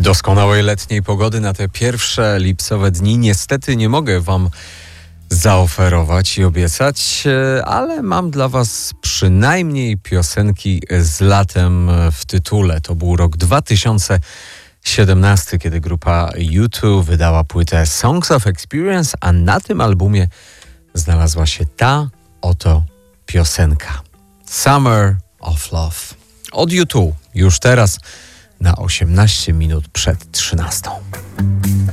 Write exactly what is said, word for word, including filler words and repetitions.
Doskonałej letniej pogody na te pierwsze lipcowe dni niestety nie mogę wam zaoferować i obiecać, ale mam dla was przynajmniej piosenki z latem w tytule. To był rok dwa tysiące siedemnasty, kiedy grupa U dwa wydała płytę Songs of Experience, a na tym albumie znalazła się ta oto piosenka Summer of Love od U dwa. Już teraz na osiemnaście minut przed trzynastą.